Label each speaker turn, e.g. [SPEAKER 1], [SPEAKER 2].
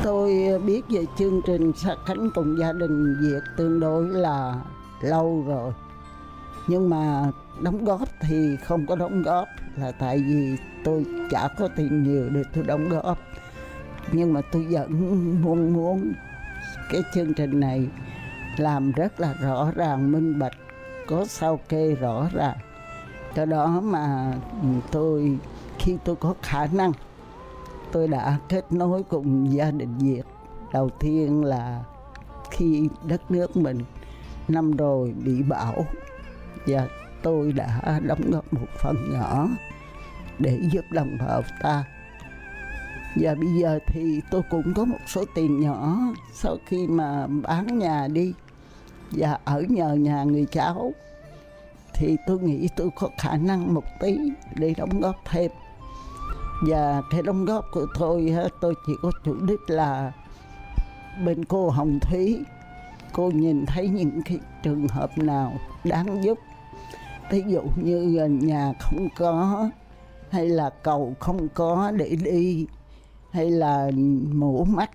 [SPEAKER 1] Tôi biết về chương trình Sát cánh cùng gia đình Việt tương đối là lâu rồi. Nhưng mà đóng góp thì không có đóng góp là tại vì tôi chả có tiền nhiều để tôi đóng góp. Nhưng mà tôi vẫn muốn cái chương trình này làm rất là rõ ràng, minh bạch, có sao kê rõ ràng. Cho đó mà khi tôi có khả năng, tôi đã kết nối cùng gia đình Việt. Đầu tiên là khi đất nước mình năm rồi bị bão, và tôi đã đóng góp một phần nhỏ để giúp đồng bào ta. Và bây giờ thì tôi cũng có một số tiền nhỏ sau khi mà bán nhà đi và ở nhờ nhà người cháu, thì tôi nghĩ tôi có khả năng một tí để đóng góp thêm. Và cái đóng góp của tôi chỉ có chủ đích là bên cô Hồng Thúy, cô nhìn thấy những cái trường hợp nào đáng giúp, ví dụ như nhà không có, hay là cầu không có để đi, hay là mổ mắt